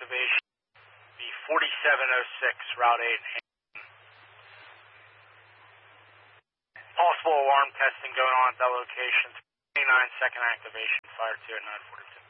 activation. The 4706 Route 8 in Hampton. Possible alarm testing going on at that location. 29 second activation, fire 2 at 942.